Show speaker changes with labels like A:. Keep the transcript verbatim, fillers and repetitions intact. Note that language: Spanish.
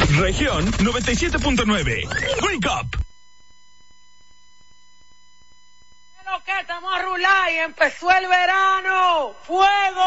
A: Región noventa y siete punto nueve. Wake up.
B: Lo que estamos a rular y empezó el verano. ¡Fuego!